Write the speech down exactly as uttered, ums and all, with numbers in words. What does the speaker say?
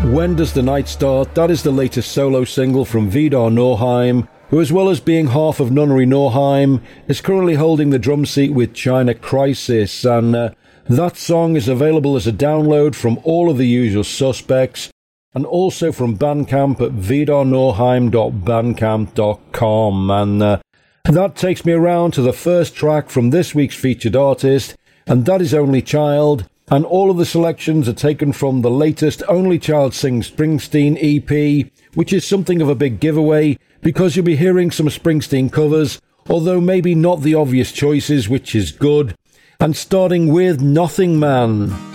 When Does the Night Start? That is the latest solo single from Vidar Norheim, who, as well as being half of Nunnery Norheim, is currently holding the drum seat with China Crisis, and uh, that song is available as a download from all of the usual suspects, and also from Bandcamp at vidar norheim dot bandcamp dot com. And uh, that takes me around to the first track from this week's featured artist, and that is Only Child. And all of the selections are taken from the latest Only Child Sings Springsteen E P, which is something of a big giveaway because you'll be hearing some Springsteen covers, although maybe not the obvious choices, which is good. And starting with Nothing Man.